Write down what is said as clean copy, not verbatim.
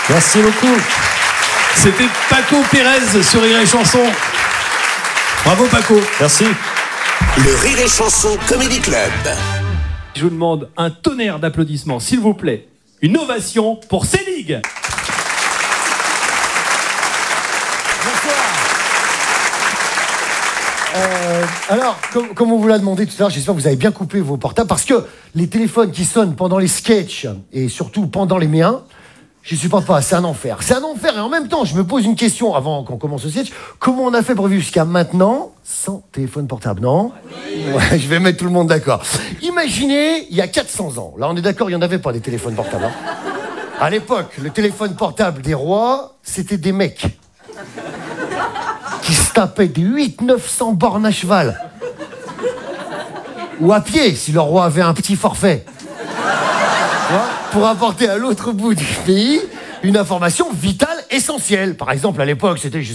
Merci beaucoup. C'était Paco Pérez sur Rire et Chanson. Bravo Paco. Merci. Le Rire et Chanson Comedy Club. Je vous demande un tonnerre d'applaudissements, s'il vous plaît. Une ovation pour Célig. Alors, comme on vous l'a demandé tout à l'heure, j'espère que vous avez bien coupé vos portables, parce que les téléphones qui sonnent pendant les sketchs, et surtout pendant les miens, je ne supporte pas, c'est un enfer. C'est un enfer, et en même temps, je me pose une question avant qu'on commence le sketch. Comment on a fait pour vivre jusqu'à maintenant sans téléphone portable, non ? Ouais, je vais mettre tout le monde d'accord. Imaginez, il y a 400 ans, là on est d'accord, il n'y en avait pas des téléphones portables. Hein. À l'époque, le téléphone portable des rois, c'était des mecs qui se tapaient des 800-900 bornes à cheval. Ou à pied, si le roi avait un petit forfait. Pour apporter à l'autre bout du pays une information vitale essentielle. Par exemple, à l'époque, c'était